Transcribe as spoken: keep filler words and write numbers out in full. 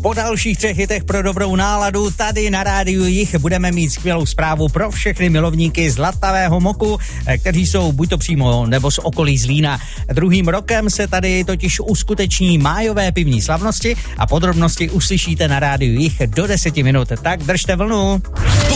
Po dalších třech hitech pro dobrou náladu tady na rádiu Jich budeme mít skvělou zprávu pro všechny milovníky zlatavého moku, kteří jsou buď to přímo nebo z okolí Zlína. Druhým rokem se tady totiž uskuteční májové pivní slavnosti a podrobnosti uslyšíte na rádiu Jich do deseti minut. Tak držte vlnu.